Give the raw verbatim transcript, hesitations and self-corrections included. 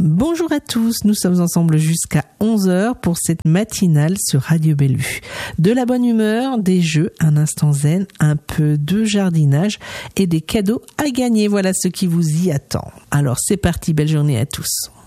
Bonjour à tous, nous sommes ensemble jusqu'à onze heures pour cette matinale sur Radio Bellevue. De la bonne humeur, des jeux, un instant zen, un peu de jardinage et des cadeaux à gagner. Voilà ce qui vous y attend. Alors c'est parti, belle journée à tous.